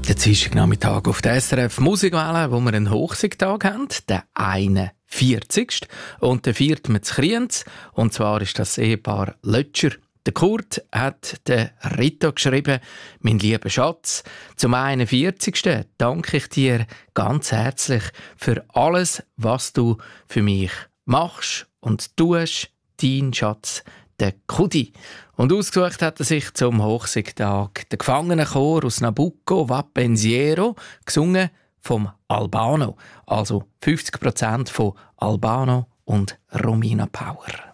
Der Dienstagnachmittag auf der SRF Musikwelle, wo wir einen Hochsigtag haben, den 41. Und den 4. mit Kriens. Und zwar ist das Ehepaar Lötscher. Der Kurt hat den Rito geschrieben, mein lieber Schatz, zum 41. danke ich dir ganz herzlich für alles, was du für mich machst und tust, dein Schatz, der Kudi. Und ausgesucht hat er sich zum Hochsigtag den Gefangenenchor aus Nabucco, Va Pensiero, gesungen vom Albano, also 50% von Albano und Romina Power.